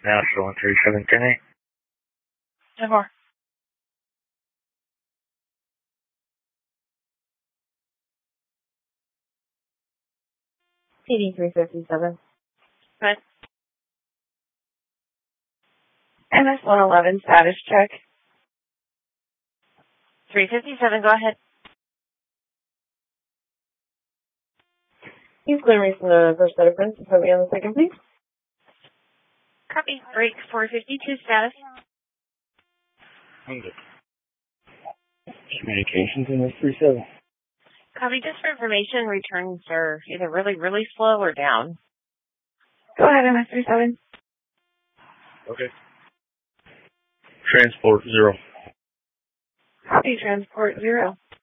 National 13710. 10-4. PD 357. Good. MS 111 status check. 357, go ahead. He's clearing from the first set of prints. Put me on the second, please. Copy. Break 452 status. Communications in this 37. Copy. Just for information, returns are either really, really slow or down. Go ahead, MS 37. Okay. Transport 0. Copy, transport 0.